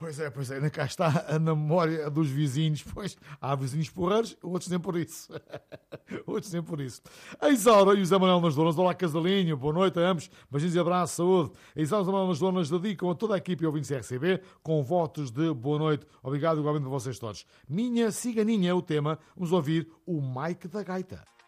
Pois é, ainda cá está na memória dos vizinhos, pois há vizinhos porreiros, outros nem por isso. Outros nem por isso. A Isaura e o Zé Manuel nas Donas, olá casalinho, boa noite a ambos, beijinhos e abraço, saúde. A Isaura e o Zé Manuel nas Donas dedicam a toda a equipe e ouvintes RCB com votos de boa noite. Obrigado igualmente a vocês todos. Minha Ciganinha é o tema, vamos ouvir o Mike da Gaita.